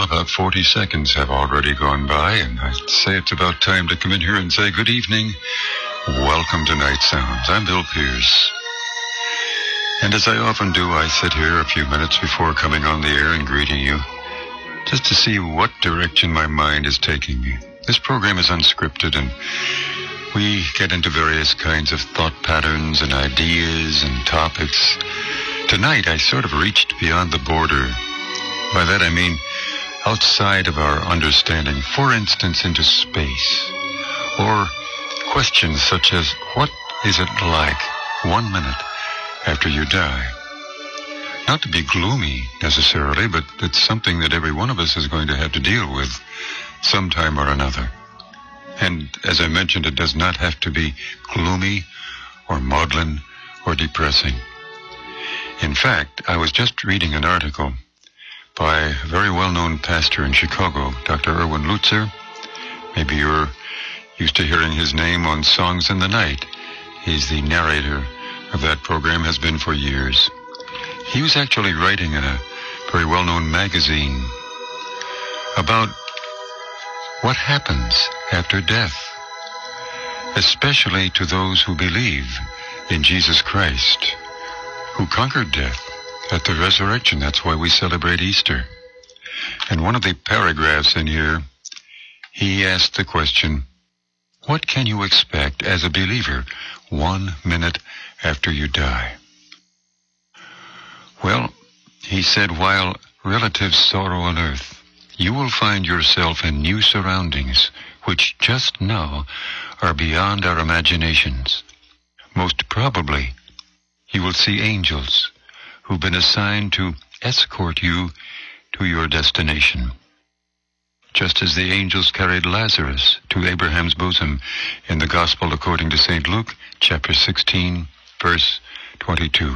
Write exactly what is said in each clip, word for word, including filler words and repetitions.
Well, about forty seconds have already gone by, and I'd say it's about time to come in here and say good evening. Welcome to Night Sounds. I'm Bill Pierce. And as I often do, I sit here a few minutes before coming on the air and greeting you, just to see what direction my mind is taking me. This program is unscripted, and we get into various kinds of thought patterns and ideas and topics. Tonight, I sort of reached beyond the border. By that I mean outside of our understanding, for instance, into space. Or questions such as, what is it like one minute after you die? Not to be gloomy necessarily, but it's something that every one of us is going to have to deal with sometime or another. And as I mentioned, it does not have to be gloomy or maudlin or depressing. In fact, I was just reading an article by a very well-known pastor in Chicago, Doctor Erwin Lutzer. Maybe you're used to hearing his name on Songs in the Night. He's the narrator of that program, has been for years. He was actually writing in a very well-known magazine about what happens after death, especially to those who believe in Jesus Christ, who conquered death at the resurrection. That's why we celebrate Easter. And one of the paragraphs in here, he asked the question, what can you expect as a believer one minute after you die? Well, he said, while relatives sorrow on earth, you will find yourself in new surroundings, which just now are beyond our imaginations. Most probably, you will see angels who've been assigned to escort you to your destination. Just as the angels carried Lazarus to Abraham's bosom in the Gospel according to Saint Luke, chapter sixteen, verse twenty-two.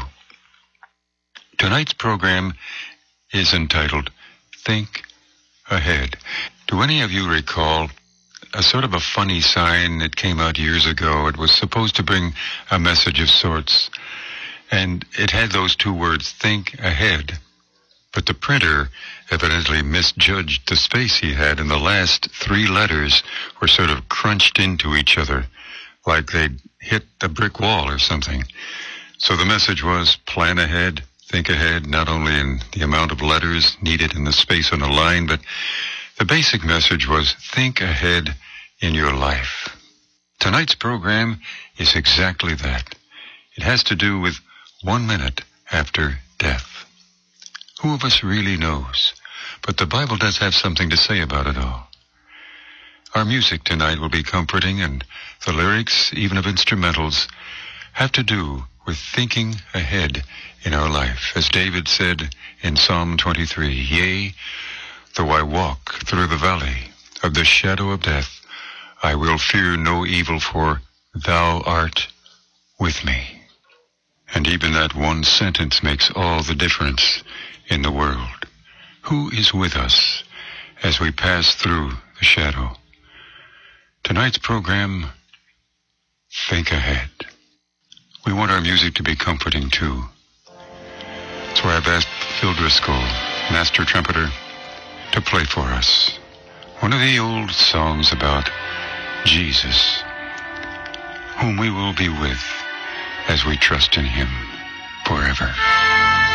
Tonight's program is entitled, Think Ahead. Do any of you recall a sort of a funny sign that came out years ago? It was supposed to bring a message of sorts, and it had those two words, think ahead. But the printer evidently misjudged the space he had, and the last three letters were sort of crunched into each other, like they'd hit a brick wall or something. So the message was, plan ahead, think ahead, not only in the amount of letters needed in the space on a line, but the basic message was, think ahead in your life. Tonight's program is exactly that. It has to do with one minute after death. Who of us really knows? But the Bible does have something to say about it all. Our music tonight will be comforting, and the lyrics, even of instrumentals, have to do with thinking ahead in our life. As David said in Psalm twenty-three, yea, though I walk through the valley of the shadow of death, I will fear no evil, for thou art with me. And even that one sentence makes all the difference in the world. Who is with us as we pass through the shadow? Tonight's program, Think Ahead. We want our music to be comforting too. That's why I've asked Phil Driscoll, master trumpeter, to play for us one of the old songs about Jesus, whom we will be with as we trust in him forever.